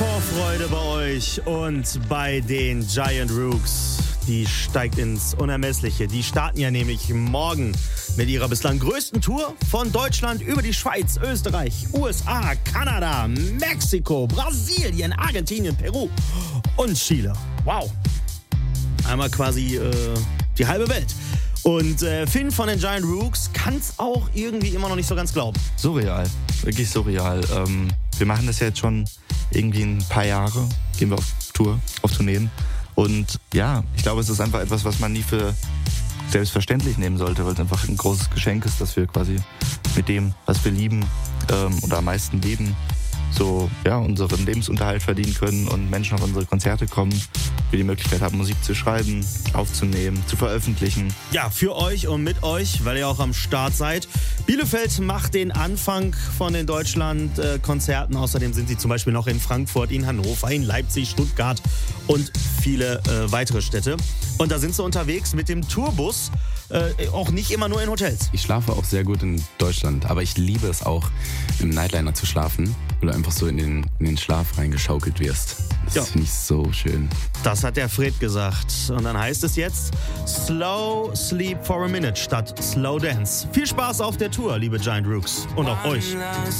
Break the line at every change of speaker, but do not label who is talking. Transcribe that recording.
Vorfreude bei euch und bei den Giant Rooks. Die steigt ins Unermessliche. Die starten ja nämlich morgen mit ihrer bislang größten Tour von Deutschland über die Schweiz, Österreich, USA, Kanada, Mexiko, Brasilien, Argentinien, Peru und Chile. Wow. Einmal quasi die halbe Welt. Und Finn von den Giant Rooks kann es auch irgendwie immer noch nicht so ganz glauben.
Surreal, wirklich surreal. Wir machen das ja jetzt schon irgendwie ein paar Jahre, gehen wir auf Tourneen. Und ja, ich glaube, es ist einfach etwas, was man nie für selbstverständlich nehmen sollte, weil es einfach ein großes Geschenk ist, dass wir quasi mit dem, was wir lieben oder am meisten lieben, so ja, unseren Lebensunterhalt verdienen können und Menschen auf unsere Konzerte kommen, wir die Möglichkeit haben, Musik zu schreiben, aufzunehmen, zu veröffentlichen.
Ja, für euch und mit euch, weil ihr auch am Start seid. Bielefeld macht den Anfang von den Deutschland-Konzerten. Außerdem sind sie zum Beispiel noch in Frankfurt, in Hannover, in Leipzig, Stuttgart und viele weitere Städte. Und da sind sie unterwegs mit dem Tourbus, auch nicht immer nur in Hotels.
Ich schlafe auch sehr gut in Deutschland, aber ich liebe es auch, im Nightliner zu schlafen, wo du einfach so in den Schlaf reingeschaukelt wirst. Das finde ich so schön.
Das hat der Fred gesagt. Und dann heißt es jetzt Slow Sleep for a Minute statt Slow Dance. Viel Spaß auf der Tour, liebe Giant Rooks. Und auch euch.